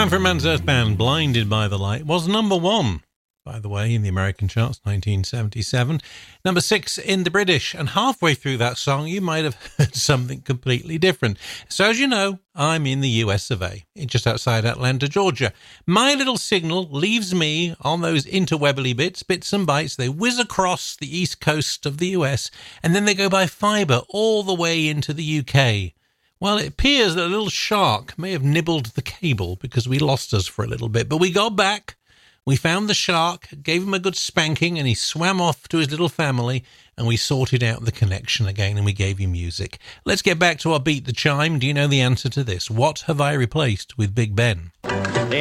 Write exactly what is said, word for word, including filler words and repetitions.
Manfred Mann's Earth Band, Blinded by the Light, was number one, by the way, in the American charts, nineteen seventy-seven. Number six in the British, and halfway through that song, you might have heard something completely different. So as you know, I'm in the U S of A, just outside Atlanta, Georgia. My little signal leaves me on those interwebbly bits, bits and bytes. They whiz across the east coast of the U S, and then they go by fibre all the way into the U K. Well, it appears that a little shark may have nibbled the cable because we lost us for a little bit. But we got back, we found the shark, gave him a good spanking, and he swam off to his little family, and we sorted out the connection again, and we gave you music. Let's get back to our Beat the Chime. Do you know the answer to this? What have I replaced with Big Ben?